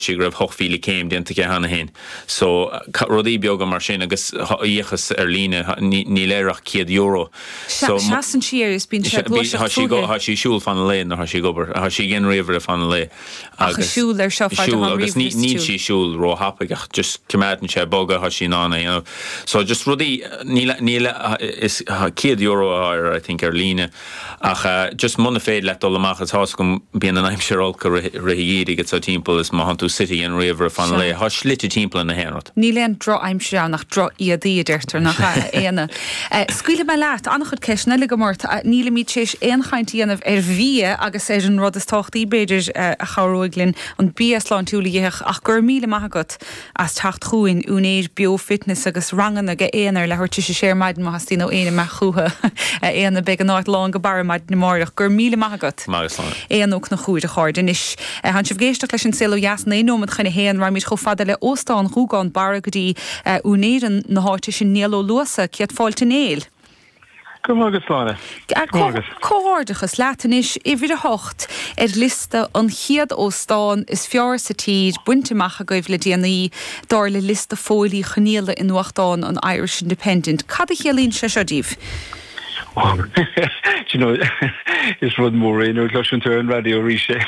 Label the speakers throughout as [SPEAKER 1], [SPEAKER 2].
[SPEAKER 1] si raibh hochfíle céim dénta ce hana hen. So rodí beag mar sin agus íochas líne ní léireach €100.
[SPEAKER 2] So Shasan siar is bín
[SPEAKER 1] ha sí siúl fan le na ha sí gobar ha sí gin river fan le
[SPEAKER 2] agus siúl
[SPEAKER 1] agus ní sí siúl ro hapagach just kemerten se boga ha sí nána so just rodí níle is €100 I think líne ach just muna féid le dolamachchas has gom bían an aimseolca rahigéri get so timppel is Mahantu City and river fan le ha slitte timppel na herot.
[SPEAKER 2] Ní len dro aimse nach dro iadí dertar nach éana. Scuile me leat annach chud ceis nela gomort níle míid séis éonchaintíanamh bhí agus é an rud is tochtaí beidir a charóiglinn an bíasláin túlaíoch ach gur míle maigat as tacht chuin únéis biofitness agus rangan a go éanaar le chuirte sé séir maidin má hastíí nó éana me chuúthe éana be an áit lá go bar maid na máireach gur míle maigat éanúach na chuúid a cháirdin is han sibh géisteach leis an siló jaasna nómad chuna héan raimid cho fada le óstáin chuúgáin bar gotí únéan na háirte sin níló luasa ciad fáilte néil.
[SPEAKER 3] Agus lána.
[SPEAKER 2] Cóhardachas leatanis ifir a hocht liste an chiad óstáin is fear sa tíd buinteach a goibh le déanaí dar le liste fólí chanéile in nuachtáin an Irish Independent. Cad a chelín se sedíh?
[SPEAKER 3] You know, it's rud more in Lushunter and Radio Riche.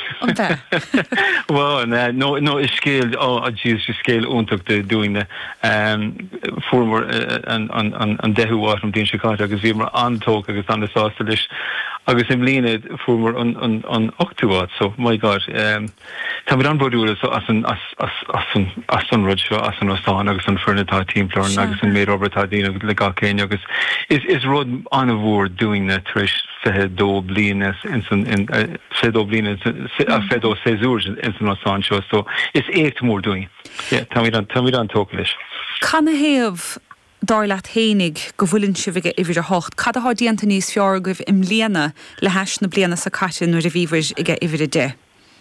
[SPEAKER 3] Well, no, it's scale. Oh, geez, scale untuk the doing the former and dehu was from Dean Chicago because we were on talk because on the sausage. Agus im líne former on Octowatt. So my God, tá við an bodúla so as an rudge as an osán agus an fernatá teamplayer agus an made Robert Tadina le gacéin agus is rud an a word doing that trish fedó blines in fedó blines fedó séúr in an osán show. So it's 8 more doing. Yeah, tá við an tókalish.
[SPEAKER 2] Can a héamh dar leat hénig go bhfuilinn si bhige ifir a hocht. Cad a há díanta níos fear goibh im léana le heis na bliana sa caite nuair a bhíhir ige ifir a de.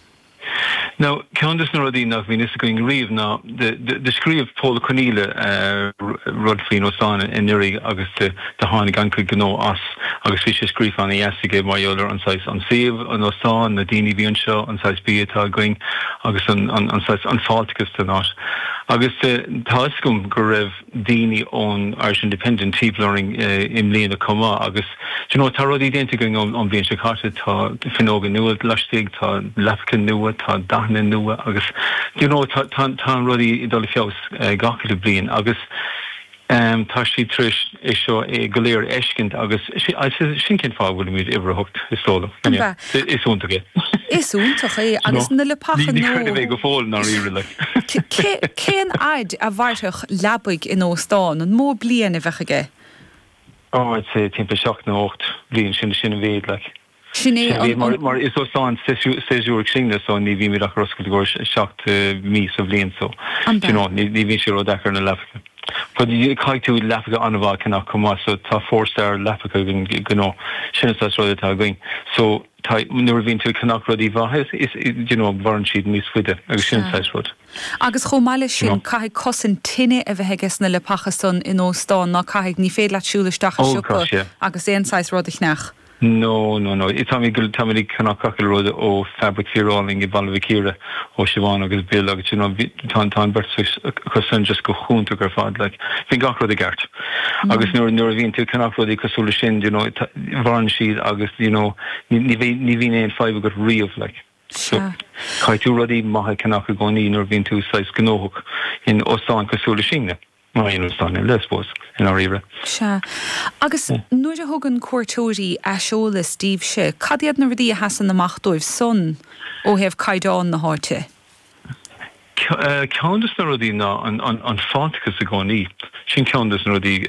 [SPEAKER 3] Now, Countess Narodine nach vi is going riv now the screef Paul Cornelia Rod Flin Osana in Nuri agus the Hanig Anku Gno us agus fish screef on the Yasige my other on size on save on Osan the Dini Bionshaw on size Beata going agus on size on Falticus to not agus Tascum Gorev Dini on Irish Independent Tea Learning in Lena Coma agus you know Tarodi Denti going on being Chicago to Finoga Nua Lastig to Lafkin Nua to Dahna Nua agus you know tan Rodi Dolfios Gakil Blin agus Tashi Trish isho a Galir Eshkint agus I says Shinkin fa will meet ever hooked his solo. It's on to get.
[SPEAKER 2] It's on to agus na le pacha
[SPEAKER 3] no. Go fall na really.
[SPEAKER 2] Cén aid a bhairteach labig in Óstáin an mó bliana bheitcha.
[SPEAKER 3] Oh, I'd say timp shock na 8 blian sin véid like.
[SPEAKER 2] Sinné
[SPEAKER 3] mar is Óstáin séúr single so ní bhí mirach roscail go shock mí sa blian so. You know, ní bhí sé ro dachar na lefacha. But you can't do Lafica Anava cannot come out, so ta 4-star Lafica gno Shinasas rather ta going. So ta nervin to cannot ready vahis is you know warrant sheet miss with it. Shinasas road.
[SPEAKER 2] Agus chomale sin cai cosin tinne a bheitgus na le pachaston in Óstáin na cai ní féad leat siúla stacha siúpa agus éonáis rud ich nach.
[SPEAKER 3] No. It's a good tamily cannot cockle road or fabric rolling in Balvikira or Sivan or Bill, like, you know, Tan Bertus, because just go home to her father, like, Fingakro the Gart. August Neurovin to Canakro the Casulishin, you know, Varn sheet, August, you know, Nivine and 5 got re of like. So, Kaitu Rodi Maha Kanaka Goni, Nervin to size Gnohuk in Ostan Casulishin. I understand it, I suppose, in our era.
[SPEAKER 2] Sure. Agus, nuair a thugann cuairteoirí a seola Steve se, cadiad na rudí a hasan na machtóibh son ó hebh caidáin na háite?
[SPEAKER 3] Countess na rudí ná an fáticas a gáí. Sin countess na rudí,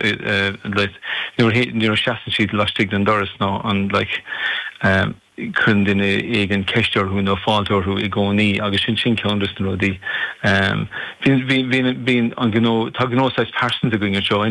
[SPEAKER 3] nuair seasan siad lastig an doras ná an, like, chun duine éigen ceistear hún nó fáiltear hu I gáí agus sin countess na rudí. Bhín an gno tá gnóáis person a going seo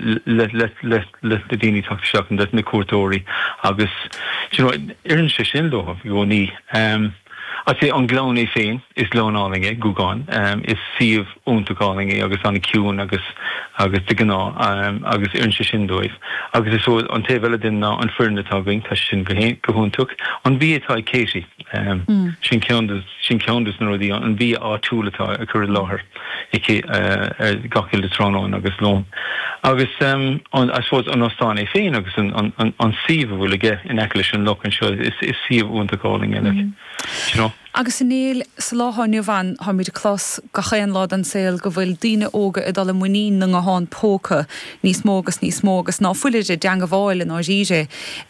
[SPEAKER 3] le daoine tá seach an na cuairtóirí agus you know iann sé sin dó gáí I'd say on glowny féin is glownáling gugan is sieve untakáling agus an kiún agus digná agus ernse sindóif agus is so an tevelle din na an ferne taging ta sin gohuntuk an vietá Katie sin countess na rodi an vi á túlatá a cur láher ikke gachil de Toronto agus lom agus on I suppose an ostan féin agus an sieve will get in eklish look and show is sieve untakáling you know.
[SPEAKER 2] Agus in éil sa láthánniu bhain ha míid clás gachéan lád an saoil go bhfuil daoine óga i dal muín na a háin póca níos mógus ná fuileide deanga bháil in áíide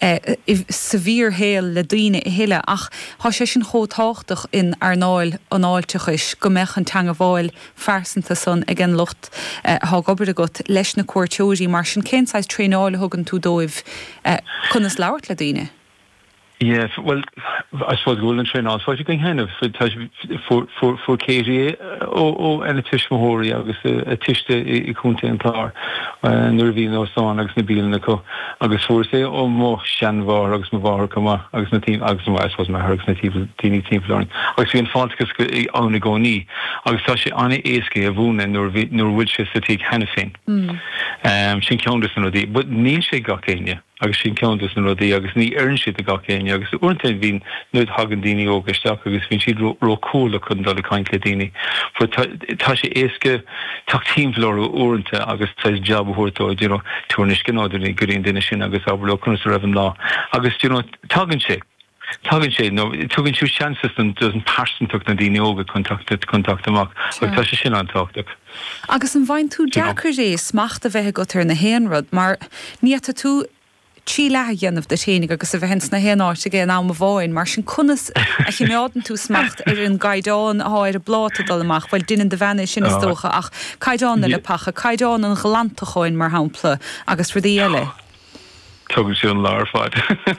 [SPEAKER 2] sa bhír héal le daoine i hiile ach há sé sin chótáchtach in arnáil anáilteachis go meach an teanga bháil fersanta san ag an lucht há gobar agat leis na cuairteoirí mar sin cénsáis tréáil thugann tú dóibh chunas labhart le daoine.
[SPEAKER 3] Yeah, well, I suppose golden train also you can kind of for Katie and a tish mahori agus a tishte I kunte and tar nervi no son agus na bil na ko agus for say mo shanvar agus mavar kama agus na team agus I suppose my agus na team team learning agus in fantastic on the go ni agus such an eske avun and nor which is to take hanafin sin countess no di but ni she got Kenya agus sin countess no di agus ni earn shit got Kenya agus unten vin nut hagandini ogestach agus vin si ro cool kun dal kaint ledini for ta she eske tak team flor orente agus tais job horto you know turnish genodni green dinishin agus ablo kun reven law agus you know tagen she no tugin tú chances and doesn't person took na dini oga contact amach but ta she sin an talk
[SPEAKER 2] agus an bhain tú deacar rééis smacht a bheith go tar na héanrod mar níata tú tí lehéanamh de ténig agus a bheits na héanáte gé ná bháin mar sin chunas a chimeádan tú smacht ar an gaidáin áir a bláta dal amach bhil duine de bhena sin is dócha ach caidáin le pacha caidáin an glantaáin mar hapla agus rudí eile.
[SPEAKER 3] Tugin sí an láirfáid.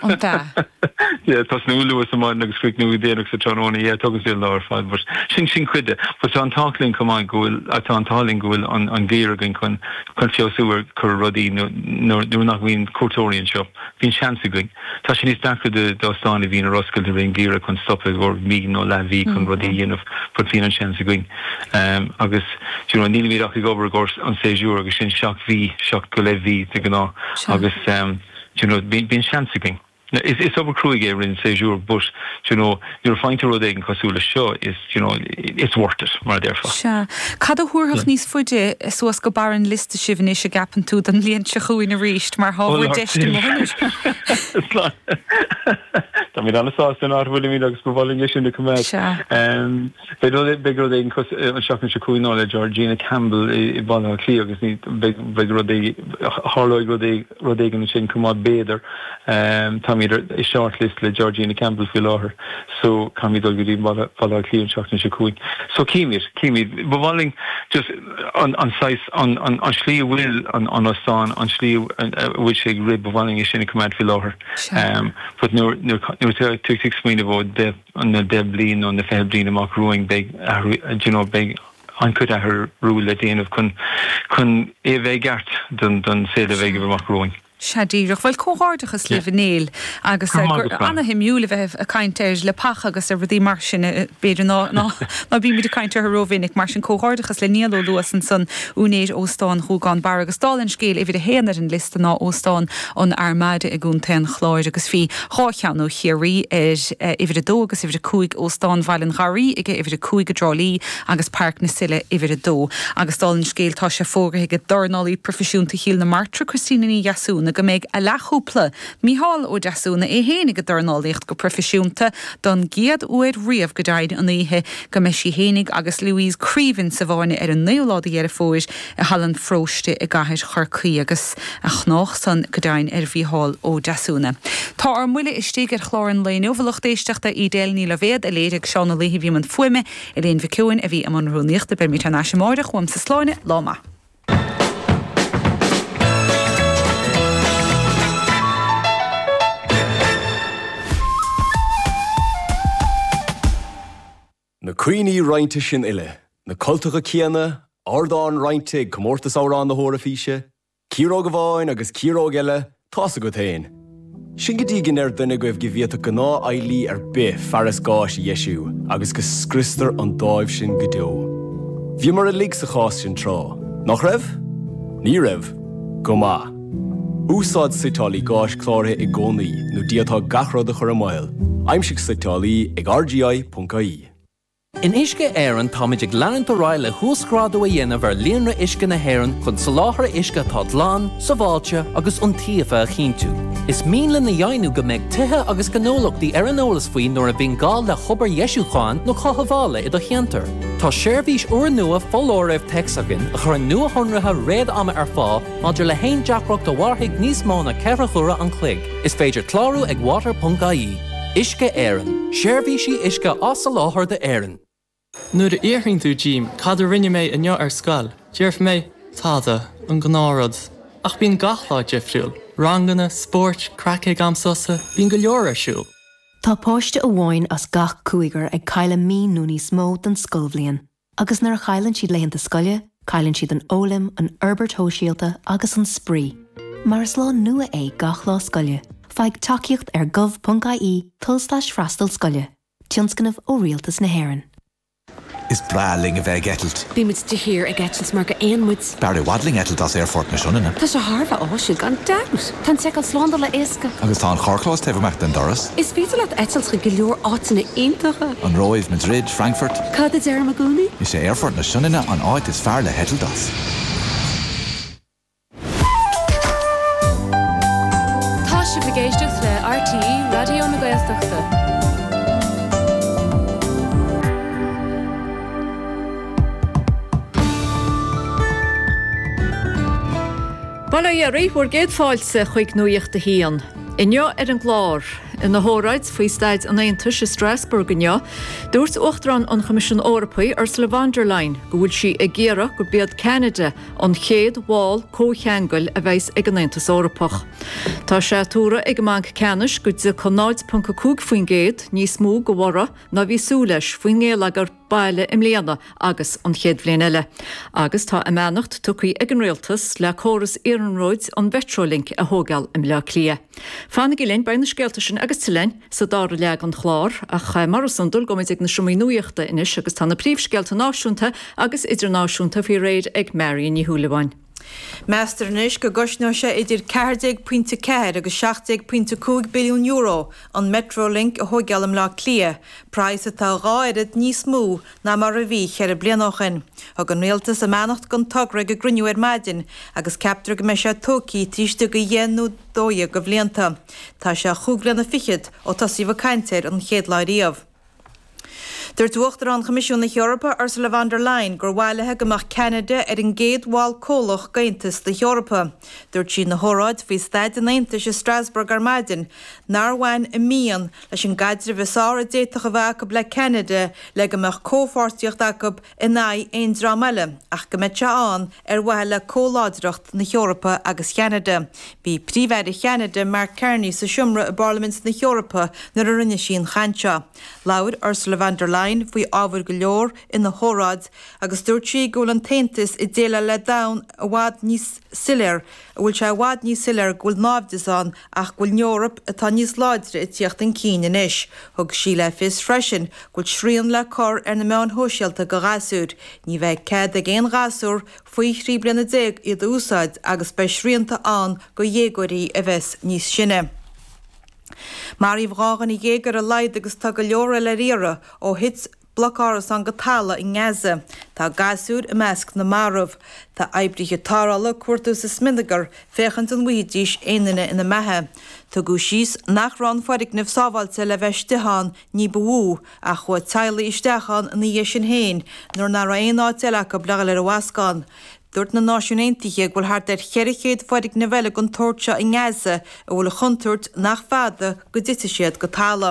[SPEAKER 3] Yeah, tas nu Lewis amán agus quick nu déach sa Toronto, yeah, tugin sí an láirfáid, but sin cuide, but an talking come on goil, at an talking goil on geiragin kun fiosúwer cur rudí no nach vín Courtorian shop, vín chancegling. Ta sin is dacre de dostani vín a roskil de ring geira kun stoppe or mi no la vi kun rudí yin of put vín an chancegling. Agus, you know, níl vi ach gober gors an séjour agus sin shock go le vi te gná agus you know, being chancing. It's over cruig in séjour, but you know, you're fine to rodegen cosúla show is, you know, it's worth it, mar therefore.
[SPEAKER 2] Sure. Cad a húrthach níos fuide suas go bar an liste sibhan is a gapan tú den líon se chuin a ríist mar hábhar deiste mónis.
[SPEAKER 3] Tá mí anna sásta ná bhfuil mí agus go bhfuil sin na cumad. Be rodegen cos an seachan se chuin le Georgina Campbell I balla clí agus ní be rodegen harlóig rodegen sin cumad béidir is shortlist le Georgina Campbell fi láher so kan vi dolgudi balla clean shockn se kuig so kimi bevalling just on size on sli will on ostan on sli which rib bevalling is in command fi láher but no 26 min about de on the deblin on the feblin amach ruing big you know big an could her rule at the end of kun eve gart dun say the veg amach ruing
[SPEAKER 2] Seadíireach bhfuil cóhardachas le bhnéil agus anna himúla bheith a caiintéir le pacha agus a bhdí mar sin beidir ná bí mí a caiintear rovinnig mar sin cóhardachas le níaló luas an san únéir óstáin chuúgáin bar agus dálinn scéil idir a héanaar an lista ná óstáin an armáide a gún ten chláir agus fi chácheanú chiarí idir a dó agus idir a cúig óstáin bhailin charí ige idir a cúig a drálí agus park na sile idir a dó agus dálinn scéil tá sé fógra ige darnálí profisiúnta híl na Martra Christínaí Jasún go méid a lechúpla míhall ó deasúna é hénig a darnálaíocht go profisiúnta don giad uair riamh go daid an ihe go me si hénig agus Louise Creevan sa bháine ar an néoláda ar a fóis a hallan fróiste i gaiir chorcaí agus a chnách san go dain ar bhíhall ó deasúna. Tá ar muile istíigh ar chláran léin óbhalach déisteachta I déilní le bhéad a léirigh seánna léhí bhí man fuime I réon bhiciúin a bhí am an rúníochta ber mí tá náisimáide chuam sa sláine láma.
[SPEAKER 4] Na cuioine rointe sin ile, na cultacha cíanna, ardáin rointe comórtas árán na hóra físe, círóg a bháin agus círóg eile, tása go tain. Sin go dtí gin duine goibh go bhíota go ná éilí be fearras gáis Iesú agus go scriostar an dáibh sin go deo. Bhí mar a lí sa chás sin trá. Nach raibh? Ní raibh. Go maith. Úsáid sitálaí gáis chlártha i gcónaí nó díotá gachród a chur amháil. Aimsigh sitálaí ag rgi.ie.
[SPEAKER 5] In Isce Éireann táid ag leann do ráile thuascrádú a dhéanamh ar líonra Isce na hÉireann chun sa láthair Isce tá dlán, sa bháilte agus iontaofa a chinntiú. Is míle na dhéanú go mbeidh tuthe agus gnólachtaí ar an eolas faoin nuair a bhíonn gá le chobar Iesúcháin nó chothabhála i do cheantar. Tá seirbhís uair nua fóláireamh texagan a chur an nua-honratha réad ama ar fá maidir le haon deacracht do mharthaigh níos mó na ceithre chura an chloig. Is féidir clárú ag water.ie. Isce Éireann. Seirbhísí Isce as sa láthair de Éireann.
[SPEAKER 6] Nuair a íorthing tú Jim, cad a rinne mé inneo ar scoil. Deirf mé táda an gnárad. Ach bíon gachlá defriúil. Ranganna, sport, cracaigh amsosa, bíon go leor arsúil.
[SPEAKER 7] Tá páiste a bháin as gach cúigar ag caile mí núní smó den scolbhliain. Agus nar a chailann siad leitheanta scoile, cailann siad an ólim, an Herbert Hóisialta agus an sprí. Mar is lá nua é gach lá scoile. Feig takeíocht ar gov.ie /freastal scoile. Tionscanmh ó rialtas na hÉireann.
[SPEAKER 8] Is braling a bheith getalt.
[SPEAKER 9] Bí muid de hir a getalt mar go éonmuid.
[SPEAKER 8] Barry wadling getalt as airfort na siúnna.
[SPEAKER 9] Tá sé Harbh áisiúil gan daus. Tá seáil slánda le éasca.
[SPEAKER 8] Agus tá an charchlás tefamach den doras.
[SPEAKER 9] Is féidir leat etalt go leor átainna aontacha.
[SPEAKER 8] An Roiv, Madrid, Frankfurt.
[SPEAKER 9] Cad is ar magúnaí?
[SPEAKER 8] Is sé airfort na siúnna an áit is fearr le hetalt as.
[SPEAKER 10] Tá sé bhgéisteach le RTE Radio na Gaeltachta. Bala a réithhór géad fáilte chuig nuíochta hían. Inneo ar an glár. In na hóráid faoi staid an éon tuise Strasbourg inneo, dúirt uachtarán an Comisiún Eorpaí Ursula von der Leyen go bhfuil si ag géire gur bead Canada an chéad bháil cócheangail a bheits ag an Aontas Eorpach. Tá sé túra ag mang ceannis go de conáid.cúg faoin géad níos mú go bhara na bhí sú leis faoin ngéalagar baile im léana agus an chéad bhliain eile. Agus tá a meannacht tucaí ag an réaltas le córas Éireann an Metrolink a thógáil im le clia. Fannig linn bein na scéalta sin agus tilein sa dar leag an chlár ach mar sundul gomid ag na siúmí nuíochta inis agus tá na príomhscéalta náisiúnta agus idirnáisiúnta fí réid ag Mary ní Húlaháin.
[SPEAKER 11] Measternis go gosno sé idir 40.4 agus 60.2 billiún euro an Metrolink a thógealam lá clia. Price atá ráirid níos mú na mar a bhí chear a blianochin. Ag an réaltas a meannacht gon tugra go gruniú ar maidin agus captar go me sé tócaí tíiste go dhéanú dóia go bblianta. Tá sé chúglan a fichiid ó tasíomh cainteir an chéad láiríomh. Dúirt uachtar an Comisiún na Eorpa Ursula von der Leyen gur bhailethe goach Canada ar an géad bháil cólach gaontas de Eorpa. Dúirt sí na hóráid faoi staid an Aontas i Strasbourg ar maidin, nár bhain i míon leis an gaidir bhesára déiteach a bheith le Canada le goach cófáirtíocht acu in naid aon drám eile ach go mbeidh an ar bhaile cóláidireacht na Eorpa agus Canada. Bhí príomhhead Canada mar cearnaí sa siomra a Parliament na Eorpa nar a rinne sin chaintse. Laur Ursula von der Leyen faoi ábhar go leor in na hóráid agus dúirt sí go an taontas i déile le dain a bhád níos silir a bhfuil se bhád níos silir ghfuil nábhdeán ach ghfuil Eorp atá níos láidre i tíocht an cín inis. Thug sí le fis freisin ghfuil sríon le cor ar na meán hóisialta go gasúr. Ní bheith cead a géon gasúr faoi thrí bliana déag iad úsáid agus be sríonta an go dhégóirí a bheits níos sinne. Mar í bhrágan i dhégar a leid agus tá go leora le riara ó hits blocáras an gotala i Gaza. Tá gasúr i measc na marmh. Tá eibrithe tárála cuairtú sa smindagar féchant an bhuidís aanaine ina methe. Tá go síos nach rán foirig neh sábhailte le bheitsteán ní bhú a chu teile isteachán na dhé sin héin, nuair na raon áteile go bleagal ar a bhascán. Dúirt na náisiúnéntaithe ghfuil thart ar cheirichéad foirig na bheile gon tóirte i Gaza a bhfuil a chuntúirt nach fada go dtite siad go tála.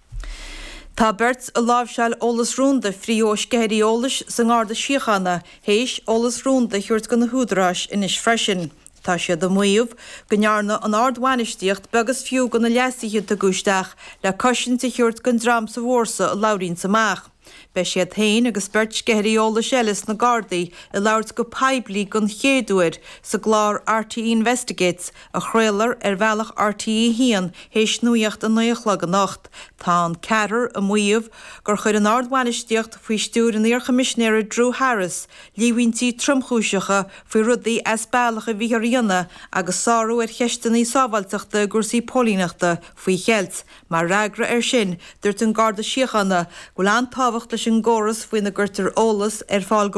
[SPEAKER 11] Tá beirt a lábhseil ólas rúnda fríos geirí ólas san gáda síochanna, héis ólas rúnda thuirt go na húdráis inis freisin. Tá siad do muomh go nearna an ardhhainisteocht begus fiú go na leasíthe do gúisteach le cosisinnta thuirt gon drám sa bhórsa a labhrín samach. Be siad hain agus bert gehríola selis na Gardaí I lauert go peblií gon chéadúir sa glár RTE Investigates a chréilar bhealach RTE hían hééis nuíocht a nuochla an nacht. Tá an cearar a muomh gur chuir an ardhhainisteocht faoi stúr an Iarchamisnéire Drew Harris, líhhaintí tromchúiseacha faoi rudaí as bailach a bhíharíonna agus sáú cheistena sábhailteachta gursaí pólínachta faoi cheilt, mar ragra sin dúirt an Garda Síochanna go lean tábhacht leis an ggóras faoin na gurtar ólas fáil